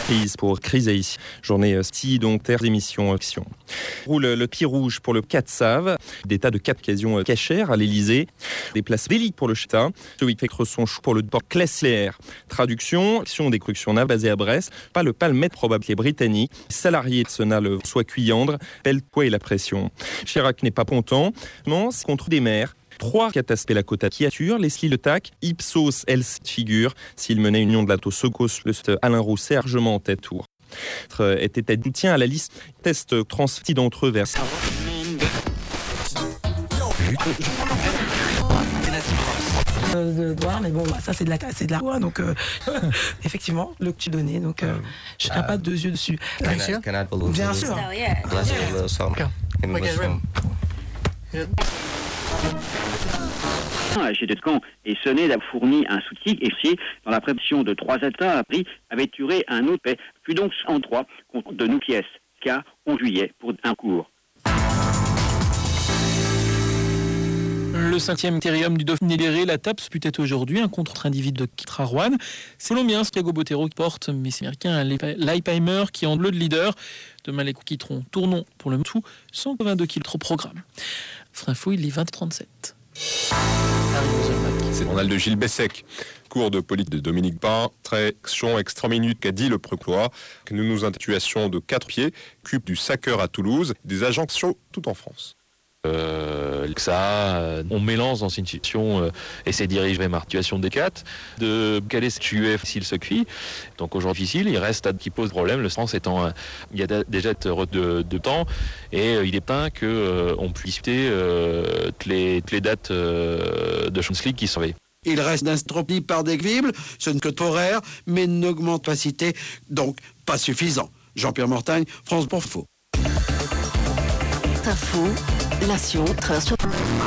Prise pour Chrysaïs, journée donc terre d'émission action. Roule le pied rouge pour le 4 Save, des tas de 4 occasions cachères à l'Elysée, des places béliques pour le Chita, celui qui fait son chou pour le port Klessler. Traduction, action d'exclusion nav basée à Brest, pas le palmette probable les Britanniques, salariés de Sonal soit Cuyandre, pelle poids et la pression. Chirac n'est pas content, non, c'est contre des maires. 3 cataspé la côte à Kiature, Leslie Le Tac, Ipsos, elle figure, s'il menait une union de l'Ato Socos, le Alain Rousset, largement en tête tour. Était soutien à la liste, test transfti d'entre eux vers. Mais bon, ça c'est de la loi, donc effectivement, le que tu donnais, donc je n'ai pas 2 yeux dessus. Bien sûr. Bien sûr. J'étais de camp et Sonnet a fourni un soutien et si, dans la préparation de 3 États, avait tué un autre paix, fut donc en 3 contre de nous pièces, car en juillet pour un cours. Le 5e Ethereum du Dauphiné Léré, la tape peut être aujourd'hui un contre-individu de Kitra-Rouen. C'est Colombien, Thiago Botero qui porte, mais c'est américain, Leipheimer qui est en bleu de leader. Demain, les coups quitteront. Tournons pour le tout, 122 km au programme. Frinfo, il est 20h37. C'est le journal de Gilles Bessec. Cours de police de Dominique Bain, traction extra minute qu'a dit le procureur, que nous nous intituations de 4 pieds, cube du Saceur à Toulouse, des agents chauds tout en France. On mélange dans une situation et c'est dirigé vers la situation des 4 de caler ce UF s'il se cuit. Donc aujourd'hui difficile, il reste qui pose problème, le sens étant il y a déjà de temps et il est pas que on puisse discuter toutes les dates de Champions League qui sont veillées. Il reste d'instropie par déglible, ce n'est que horaire, mais n'augmente pas cité, donc pas suffisant. Jean-Pierre Mortagne, France pour Faux. Info, Nation, train sur...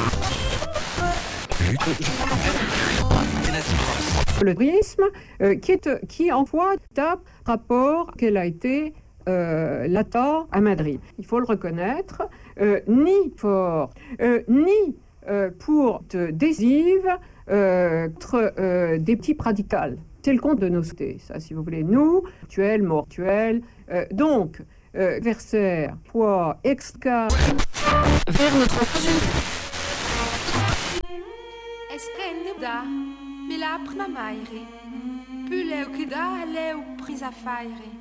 Le prisme qui envoie tape rapport qu'elle a été l'ATA à Madrid. Il faut le reconnaître, ni fort, ni pour désive des types radicales. C'est le compte de nos sociétés, ça, si vous voulez. Nous, actuels, mortuels, donc... Versaire, poids, exca... Vers notre... Esprende da, me la prima maire. Puleu que da, leu prisa faire.